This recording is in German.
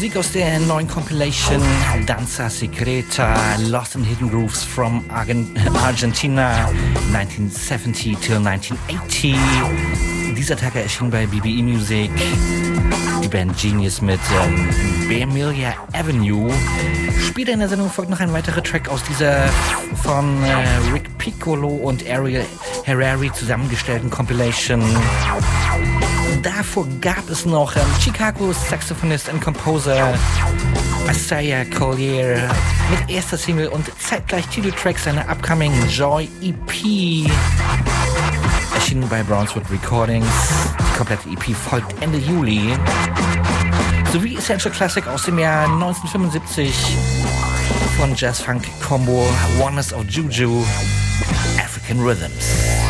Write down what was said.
Musik aus der neuen Compilation Danza Secreta, Lost in Hidden Grooves from Argentina 1970 till 1980. Dieser Tag erschien bei BBE Music die Band Genius mit Bamilia Avenue. Später in der Sendung folgt noch ein weiterer Track aus dieser von Rick Piccolo und Ariel Harari zusammengestellten Compilation. Davor gab es noch Chicagos Saxophonist und Composer Isaiah Collier mit erster Single und zeitgleich Titeltrack seiner upcoming Joy EP. Erschienen bei Brownswood Recordings. Die komplette EP folgt Ende Juli. Sowie Essential Classic aus dem Jahr 1975 von Jazz-Funk-Combo Oneness of Juju, African Rhythms.